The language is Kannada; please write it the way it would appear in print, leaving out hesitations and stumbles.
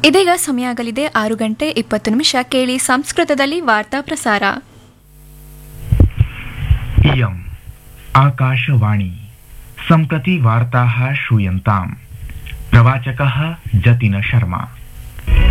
ಇದೀಗ ಸಮಯ ಆಗಲಿದೆ 6:20 ಕೇಳಿ ಸಂಸ್ಕೃತದಲ್ಲಿ ವಾರ್ತಾ ಪ್ರಸಾರ. इयम् आकाशवाणी सम्प्रति वार्ताः श्रूयन्ताम्. प्रवाचकः जतिन शर्मा.